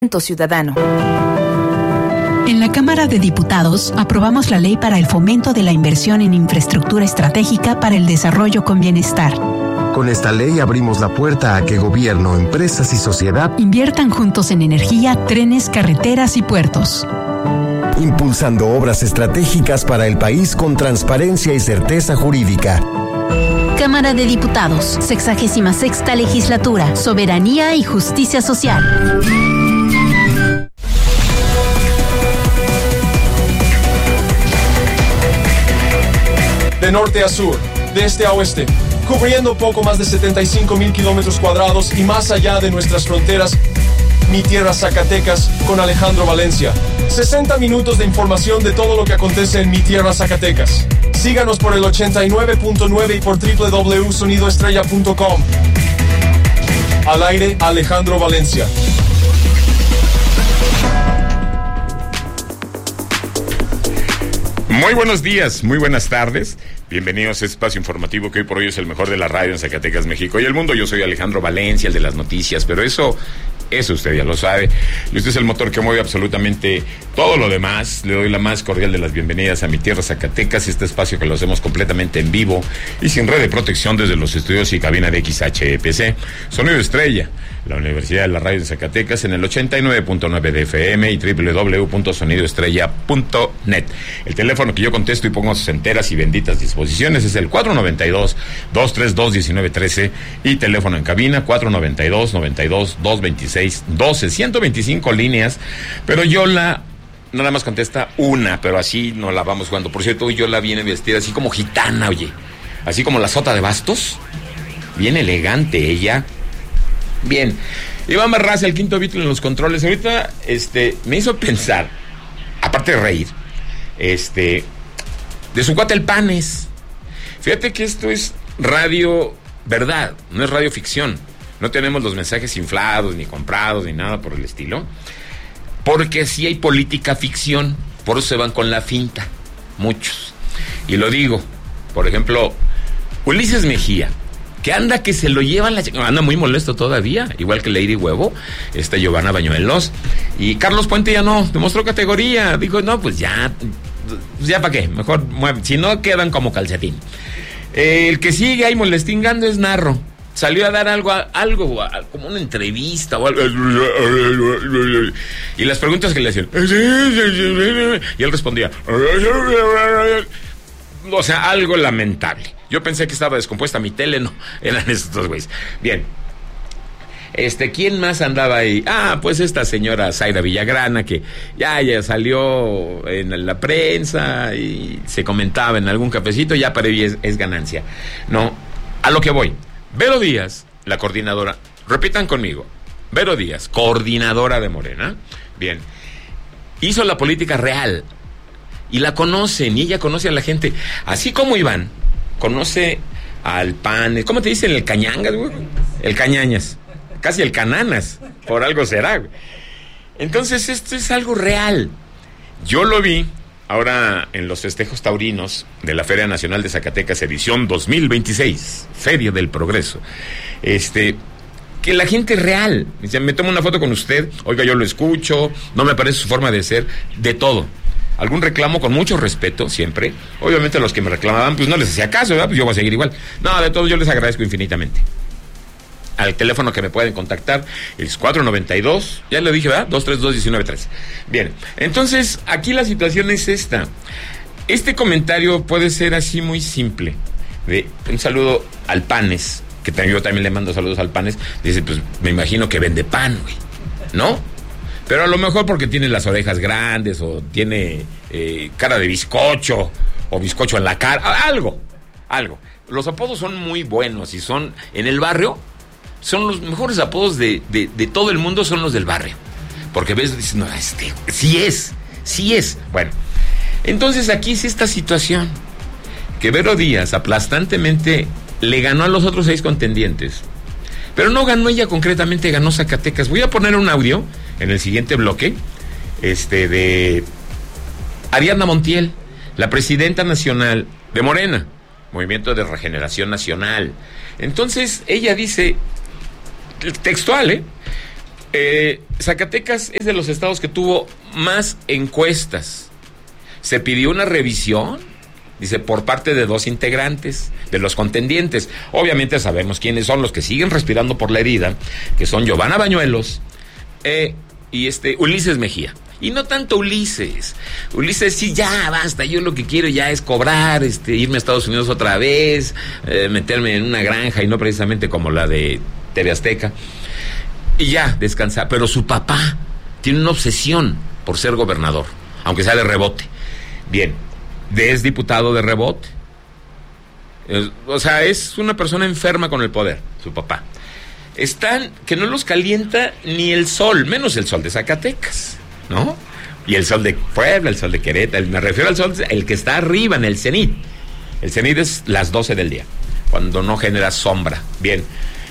Ciudadano. En la Cámara de Diputados aprobamos la ley para el fomento de la inversión en infraestructura estratégica para el desarrollo con bienestar. Con esta ley abrimos la puerta a que gobierno, empresas y sociedad inviertan juntos en energía, trenes, carreteras y puertos. Impulsando obras estratégicas para el país con transparencia y certeza jurídica. Cámara de Diputados, 66ª Legislatura, Soberanía y Justicia Social. De norte a sur, de este a oeste, cubriendo poco más de 75,000 kilómetros cuadrados y más allá de nuestras fronteras, Mi Tierra Zacatecas con Alejandro Valencia. 60 minutos de información de todo lo que acontece en Mi Tierra Zacatecas. Síganos por el 89.9 y por www.sonidoestrella.com. Al aire, Alejandro Valencia. Muy buenos días, muy buenas tardes. Bienvenidos a este espacio informativo que hoy por hoy es el mejor de la radio en Zacatecas, México y el mundo. Yo soy Alejandro Valencia, el de las noticias, pero eso usted ya lo sabe. Y usted es el motor que mueve absolutamente todo lo demás. Le doy la más cordial de las bienvenidas a Mi Tierra Zacatecas, este espacio que lo hacemos completamente en vivo y sin red de protección desde los estudios y cabina de XHPC. Sonido Estrella, la Universidad de la Radio en Zacatecas, en el 89.9 de FM y www.sonidoestrella.net. El teléfono que yo contesto y pongo sus enteras y benditas disposiciones es el 492-232-1913 y teléfono en cabina 492-92-226-12, 125 líneas, pero Yola nada más contesta una, pero así no la vamos jugando. Por cierto, hoy Yola viene vestida así como gitana, oye, así como la Sota de Bastos, bien elegante ella. Bien, Iván Barraza, el quinto Beatle en los controles. Ahorita, me hizo pensar, aparte de reír, de su cuate el Panes. Fíjate que esto es radio verdad, no es radio ficción. No tenemos los mensajes inflados, ni comprados, ni nada por el estilo. Porque sí hay política ficción, por eso se van con la finta, muchos. Y lo digo, por ejemplo, Ulises Mejía, que anda que se lo llevan anda muy molesto todavía, igual que Lady Huevo, Giovanna Bañuelos, y Carlos Puente ya no, demostró categoría, dijo, no, pues ya para qué, mejor mueve, si no quedan como calcetín. El que sigue ahí molestingando es Narro, salió a dar algo como una entrevista o algo, y las preguntas que le hacían, y él respondía, o sea, algo lamentable. Yo pensé que estaba descompuesta mi tele, no, eran estos dos güeyes. Bien. ¿Quién más andaba ahí? Pues esta señora Zaira Villagrana, que ya salió en la prensa y se comentaba en algún cafecito, ya para ella es ganancia. No, a lo que voy. Vero Díaz, la coordinadora, repitan conmigo, Vero Díaz, coordinadora de Morena, bien, hizo la política real y la conocen, y ella conoce a la gente, así como Iván conoce al PAN, ¿cómo te dicen? El Cañangas, güey. El Cañañas. Casi el Cananas. Por algo será, güey. Entonces, esto es algo real. Yo lo vi ahora en los festejos taurinos de la Feria Nacional de Zacatecas, edición 2026. Feria del Progreso. Que la gente es real. Dice, me tomo una foto con usted. Oiga, yo lo escucho. No me parece su forma de ser. De todo. Algún reclamo con mucho respeto, siempre. Obviamente los que me reclamaban, pues no les hacía caso, ¿verdad? Pues yo voy a seguir igual. No, de todo yo les agradezco infinitamente. Al teléfono que me pueden contactar es 492, ya lo dije, ¿verdad? 232-1913. Bien, entonces, aquí la situación es esta. Este comentario puede ser así muy simple. Un saludo al Panes, que yo también le mando saludos al Panes. Dice, pues me imagino que vende pan, güey, ¿no? Pero a lo mejor porque tiene las orejas grandes o tiene cara de bizcocho o bizcocho en la cara, algo. Los apodos son muy buenos y son, en el barrio, son los mejores apodos de todo el mundo, son los del barrio. Porque ves, dices, no, sí es. Bueno, entonces aquí es esta situación, que Vero Díaz aplastantemente le ganó a los otros 6 contendientes. Pero no ganó ella concretamente, ganó Zacatecas. Voy a poner un audio en el siguiente bloque, de Ariadna Montiel, la presidenta nacional de Morena, Movimiento de Regeneración Nacional. Entonces, ella dice, textual, Zacatecas es de los estados que tuvo más encuestas. Se pidió una revisión, dice, por parte de 2 integrantes de los contendientes. Obviamente sabemos quiénes son los que siguen respirando por la herida, que son Giovanna Bañuelos y Ulises Mejía. Y no tanto Ulises. Ulises, sí, ya basta. Yo lo que quiero ya es cobrar, irme a Estados Unidos otra vez, meterme en una granja y no precisamente como la de TV Azteca. Y ya, descansar. Pero su papá tiene una obsesión por ser gobernador, aunque sea de rebote. Bien, es diputado de rebote. O sea, es una persona enferma con el poder, su papá. Están que no los calienta ni el sol, menos el sol de Zacatecas, ¿no? Y el sol de Puebla, el sol de Querétaro, me refiero al sol, el que está arriba en el cenit. El cenit es las 12 del día, cuando no genera sombra. Bien,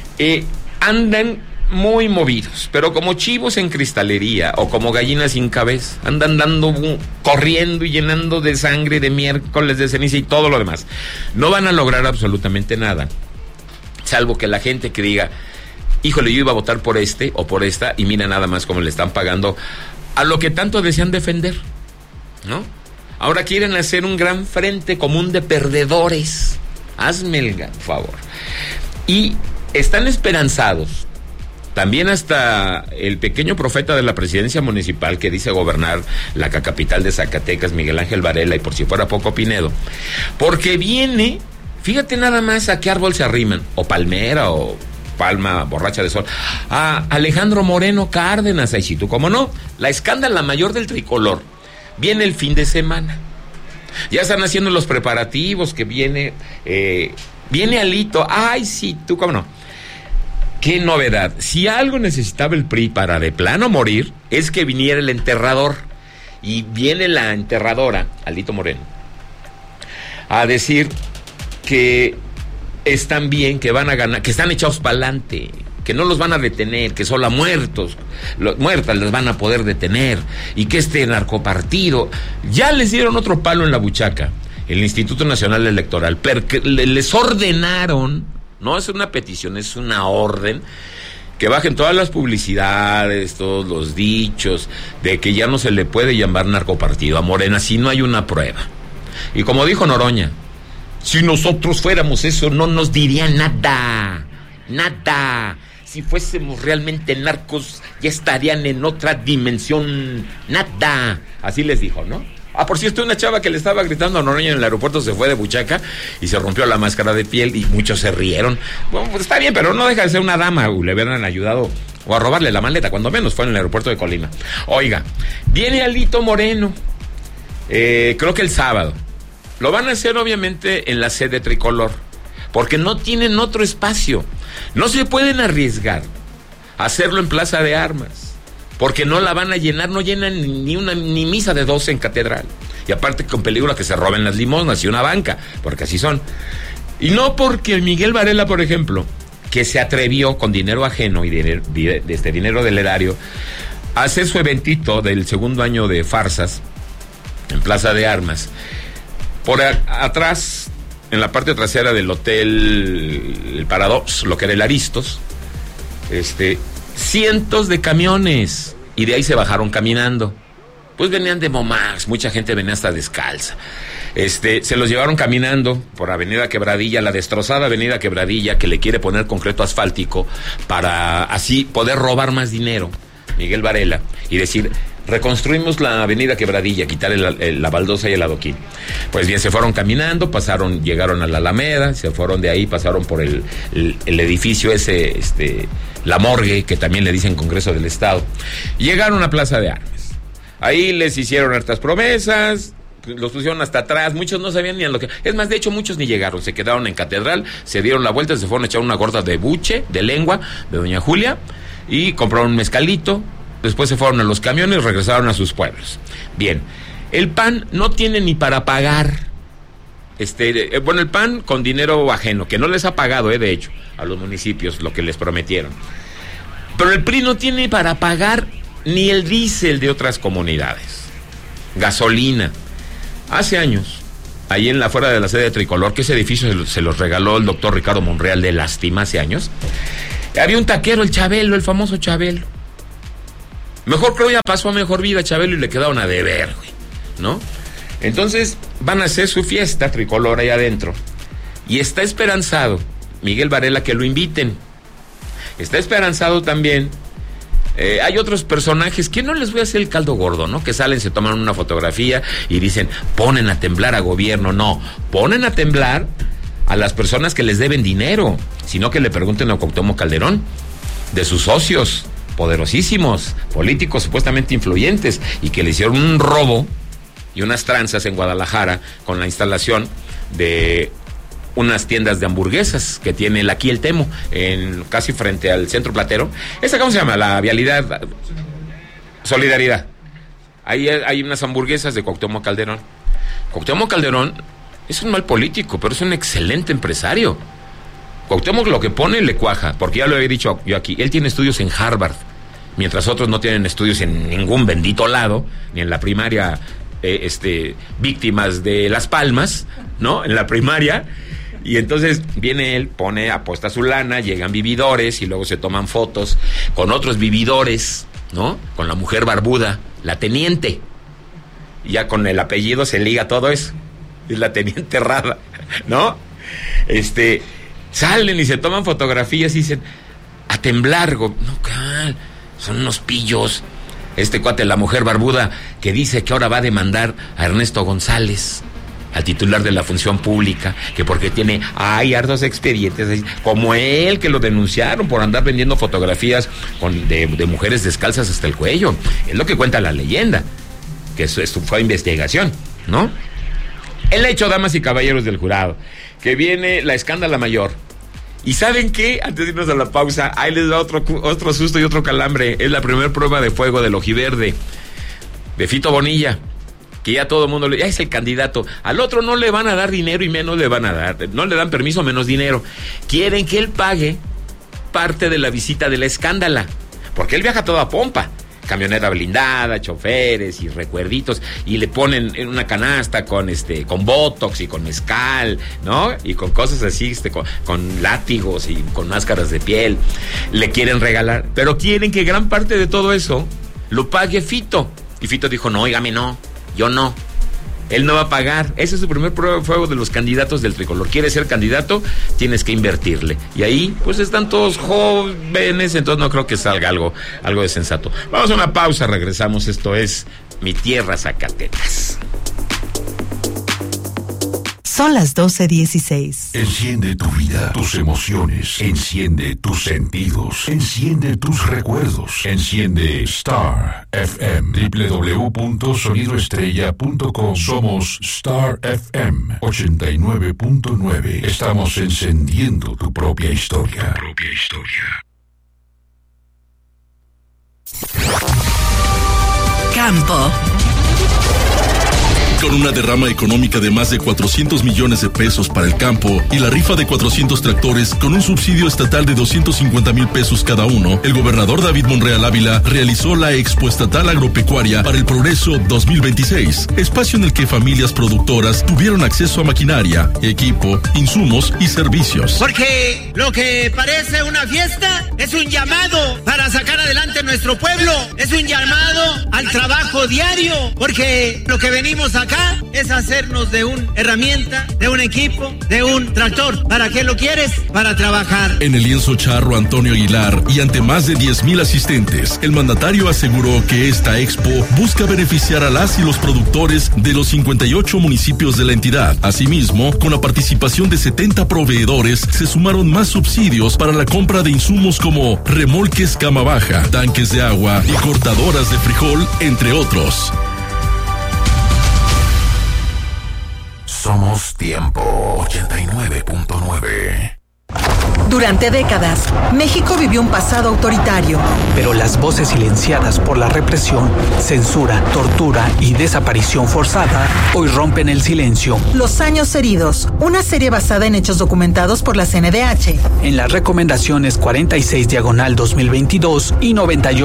andan muy movidos, pero como chivos en cristalería o como gallinas sin cabeza, andan corriendo y llenando de sangre, de miércoles de ceniza y todo lo demás. No van a lograr absolutamente nada, salvo que la gente que diga, híjole, yo iba a votar por o por esta, y mira nada más cómo le están pagando a lo que tanto desean defender, ¿no? Ahora quieren hacer un gran frente común de perdedores. Hazme el favor. Y están esperanzados. También hasta el pequeño profeta de la presidencia municipal que dice gobernar la capital de Zacatecas, Miguel Ángel Varela, y por si fuera poco Pinedo, porque viene, fíjate nada más a qué árbol se arriman, o palmera, o palma borracha de sol, a Alejandro Moreno Cárdenas, ahí sí, tú cómo no, la escándala mayor del tricolor, viene el fin de semana. Ya están haciendo los preparativos, que viene Alito, ay sí, tú cómo no. ¡Qué novedad! Si algo necesitaba el PRI para de plano morir, es que viniera el enterrador. Y viene la enterradora, Alito Moreno, a decir que están bien, que van a ganar, que están echados para adelante, que no los van a detener, que solo a muertas les van a poder detener, y que este narcopartido, ya les dieron otro palo en la buchaca, el Instituto Nacional Electoral, porque les ordenaron. No es una petición, es una orden, que bajen todas las publicidades, todos los dichos, de que ya no se le puede llamar narcopartido a Morena si no hay una prueba. Y como dijo Noroña, si nosotros fuéramos eso, no nos dirían nada. Si fuésemos realmente narcos, ya estarían en otra dimensión. Nada. Así les dijo, ¿no? Por cierto, una chava que le estaba gritando a Noroña en el aeropuerto se fue de buchaca y se rompió la máscara de piel y muchos se rieron. Bueno, pues está bien, pero no deja de ser una dama. Le hubieran ayudado o a robarle la maleta, cuando menos fue en el aeropuerto de Colima. Oiga, viene Alito Moreno, creo que el sábado. Lo van a hacer obviamente en la sede tricolor, porque no tienen otro espacio. No se pueden arriesgar a hacerlo en Plaza de Armas, porque no la van a llenar, no llenan ni misa de 12 en catedral. Y aparte con peligro a que se roben las limosnas y una banca, porque así son. Y no porque Miguel Varela, por ejemplo, que se atrevió con dinero ajeno y dinero del erario a hacer su eventito del segundo año de farsas en Plaza de Armas. Por atrás, en la parte trasera del hotel El Paradox, lo que era el Aristos, cientos de camiones, y de ahí se bajaron caminando. Pues venían de Momax, mucha gente venía hasta descalza. Se los llevaron caminando por Avenida Quebradilla, la destrozada Avenida Quebradilla, que le quiere poner concreto asfáltico para así poder robar más dinero, Miguel Varela, y decir, reconstruimos la Avenida Quebradilla, quitar la baldosa y el adoquín. Pues bien, se fueron caminando, llegaron a la Alameda, se fueron de ahí, pasaron por el edificio ese, la morgue, que también le dicen Congreso del Estado. Llegaron a Plaza de Armas. Ahí les hicieron hartas promesas, los pusieron hasta atrás, muchos no sabían ni a lo que... Es más, de hecho, muchos ni llegaron, se quedaron en catedral, se dieron la vuelta, se fueron a echar una gorda de buche, de lengua, de Doña Julia, y compraron un mezcalito. Después se fueron a los camiones y regresaron a sus pueblos. Bien, el PAN no tiene ni para pagar. El PAN con dinero ajeno, que no les ha pagado, de hecho, a los municipios lo que les prometieron. Pero el PRI no tiene para pagar ni el diésel de otras comunidades. Gasolina. Hace años, ahí afuera de la sede de Tricolor, que ese edificio se los regaló el doctor Ricardo Monreal de Lástima hace años, había un taquero, el Chabelo, el famoso Chabelo. Mejor creo ya pasó a mejor vida Chabelo y le quedaron a deber, güey, ¿no? Entonces van a hacer su fiesta tricolor ahí adentro. Y está esperanzado Miguel Varela que lo inviten. Está esperanzado también. Hay otros personajes que no les voy a hacer el caldo gordo, ¿no? Que salen, se toman una fotografía y dicen, ponen a temblar a gobierno. No, ponen a temblar a las personas que les deben dinero, sino que le pregunten a Cuauhtémoc Calderón de sus socios poderosísimos, políticos supuestamente influyentes, y que le hicieron un robo y unas tranzas en Guadalajara con la instalación de unas tiendas de hamburguesas que tiene aquí el Temo, casi frente al Centro Platero. ¿Esa cómo se llama? La vialidad Solidaridad. Ahí hay unas hamburguesas de Cuauhtémoc Calderón. Cuauhtémoc Calderón es un mal político, pero es un excelente empresario. Cuauhtémoc lo que pone le cuaja, porque ya lo he dicho yo aquí, él tiene estudios en Harvard, mientras otros no tienen estudios en ningún bendito lado, ni en la primaria, víctimas de Las Palmas, ¿no? En la primaria. Y entonces viene él, apuesta su lana, llegan vividores y luego se toman fotos con otros vividores, ¿no? Con la mujer barbuda, la teniente. Y ya con el apellido se liga todo eso. Es la teniente Rada, ¿no? Salen y se toman fotografías y dicen, a temblar, no, son unos pillos. Este cuate, la mujer barbuda, que dice que ahora va a demandar a Ernesto González, al titular de la función pública, que porque tiene hartos expedientes, como él, que lo denunciaron por andar vendiendo fotografías de mujeres descalzas hasta el cuello. Es lo que cuenta la leyenda, que esto fue investigación, ¿no? El hecho, damas y caballeros del jurado, que viene la escándala mayor. ¿Y saben qué? Antes de irnos a la pausa, ahí les da otro susto y otro calambre. Es la primera prueba de fuego del ojiverde, de Fito Bonilla, que ya todo el mundo ya es el candidato. Al otro no le van a dar dinero y menos le van a dar, no le dan permiso, menos dinero. Quieren que él pague parte de la visita de la escándala, porque él viaja toda pompa. Camioneta blindada, choferes y recuerditos, y le ponen en una canasta con botox y con mezcal, ¿no? Y con cosas así, con látigos y con máscaras de piel. Le quieren regalar, pero quieren que gran parte de todo eso lo pague Fito. Y Fito dijo, no, óigame, no, yo no. Él no va a pagar. Ese es su primer prueba de fuego de los candidatos del tricolor. ¿Quieres ser candidato? Tienes que invertirle. Y ahí, pues están todos jóvenes, entonces no creo que salga algo de sensato. Vamos a una pausa, regresamos. Esto es Mi Tierra, Zacatecas. Son las 12:16. Enciende tu vida, tus emociones. Enciende tus sentidos. Enciende tus recuerdos. Enciende Star FM. www.sonidoestrella.com. Somos Star FM 89.9. Estamos encendiendo tu propia historia. Campo. Con una derrama económica de más de 400 millones de pesos para el campo y la rifa de 400 tractores con un subsidio estatal de 250,000 pesos cada uno, el gobernador David Monreal Ávila realizó la Expo Estatal Agropecuaria para el Progreso 2026, espacio en el que familias productoras tuvieron acceso a maquinaria, equipo, insumos y servicios. Porque lo que parece una fiesta es un llamado para sacar adelante nuestro pueblo, es un llamado al trabajo diario, porque lo que venimos acá es hacernos de una herramienta, de un equipo, de un tractor. ¿Para qué lo quieres? Para trabajar. En el lienzo charro Antonio Aguilar y ante más de 10,000 asistentes, el mandatario aseguró que esta expo busca beneficiar a las y los productores de los 58 municipios de la entidad. Asimismo, con la participación de 70 proveedores, se sumaron más subsidios para la compra de insumos como remolques cama baja, tanques de agua y cortadoras de frijol, entre otros. Somos Tiempo 89.9. Durante décadas, México vivió un pasado autoritario. Pero las voces silenciadas por la represión, censura, tortura y desaparición forzada hoy rompen el silencio. Los años heridos, una serie basada en hechos documentados por la CNDH. En las recomendaciones 46/2022 y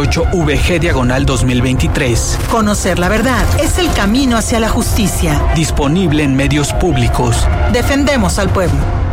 98/VG/2023. Conocer la verdad es el camino hacia la justicia. Disponible en medios públicos. Defendemos al pueblo.